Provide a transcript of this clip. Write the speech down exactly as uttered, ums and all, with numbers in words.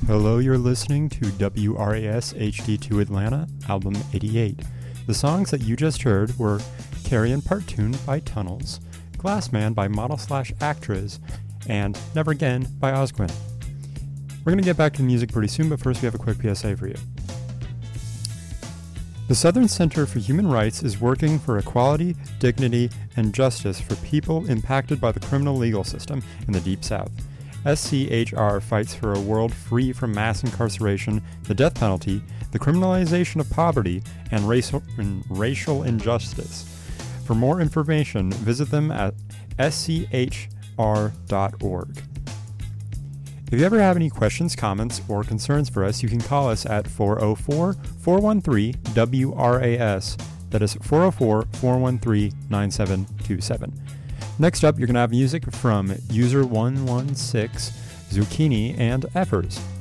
Hello, you're listening to W R A S H D two Atlanta, album eighty-eight. The songs that you just heard were Carrion Part Tune by Tunnels, Glassman by Model Slash Actress, and Never Again by Osquin. We're going to get back to the music pretty soon, but first we have a quick P S A for you. The Southern Center for Human Rights is working for equality, dignity, and justice for people impacted by the criminal legal system in the Deep South. S C H R fights for a world free from mass incarceration, the death penalty, the criminalization of poverty, and racial, and racial injustice. For more information, visit them at S C H R dot org. If you ever have any questions, comments, or concerns for us, you can call us at four oh four, four one three, W R A S. That is four oh four, four one three, nine seven two seven. Next up, you're going to have music from User one one six, Zucchini, and Effers.